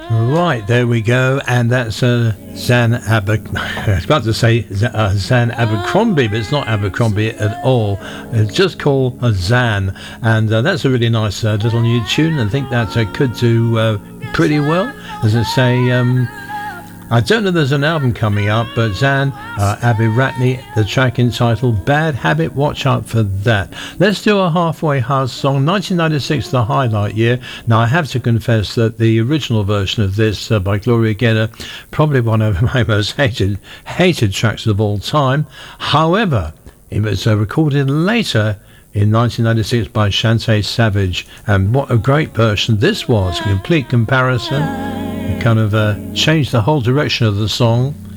Right, there we go, and that's Zan I was about to say Zan Abercrombie, but it's not Abercrombie at all. It's just called Zan, and that's a really nice little new tune. I think that could do pretty well. As I say, I don't know if there's an album coming up, but Zan, Abby Ratney, the track entitled Bad Habit, watch out for that. Let's do a halfway house song. 1996, the highlight year. Now, I have to confess that the original version of this by Gloria Gaynor, probably one of my most hated tracks of all time. However, it was recorded later in 1996 by Shantae Savage, and what a great version this was. Complete comparison. It kind of changed the whole direction of the song.